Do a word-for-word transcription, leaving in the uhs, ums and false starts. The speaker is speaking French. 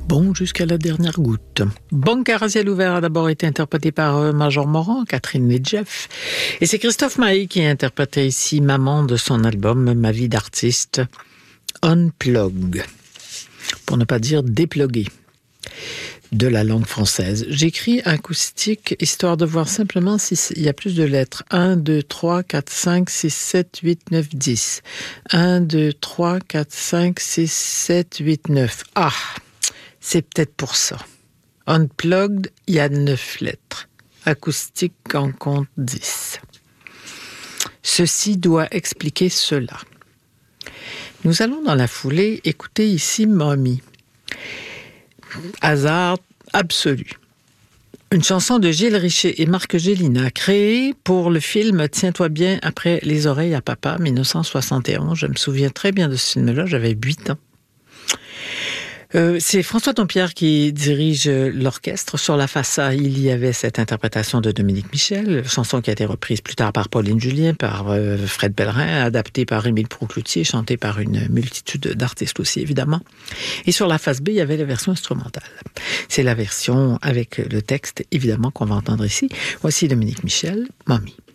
Bon jusqu'à la dernière goutte. Bancaire à ciel ouvert a d'abord été interprété par euh, Major Morand, Catherine et Jeff. Et c'est Christophe Maé qui a interprété ici Maman de son album Ma vie d'artiste, Unplug, pour ne pas dire déplugué, de la langue française. J'écris acoustique, histoire de voir simplement s'il y a plus de lettres. un, deux, trois, quatre, cinq, six, sept, huit, neuf, dix. un, deux, trois, quatre, cinq, six, sept, huit, neuf. Ah, c'est peut-être pour ça. Unplugged, il y a neuf lettres. Acoustique en compte dix. Ceci doit expliquer cela. Nous allons dans la foulée écouter ici Mommy. Hasard absolu. Une chanson de Gilles Richet et Marc Gélina, créée pour le film Tiens-toi bien après les oreilles à papa, dix-neuf cent soixante et onze. Je me souviens très bien de ce film-là, j'avais huit ans. Euh, c'est François Dompierre qui dirige l'orchestre. Sur la face A, il y avait cette interprétation de Dominique Michel, chanson qui a été reprise plus tard par Pauline Julien, par euh, Fred Pellerin, adaptée par Émile Proucloutier, chantée par une multitude d'artistes aussi, évidemment. Et sur la face B, il y avait la version instrumentale. C'est la version avec le texte, évidemment, qu'on va entendre ici. Voici Dominique Michel, Mommy.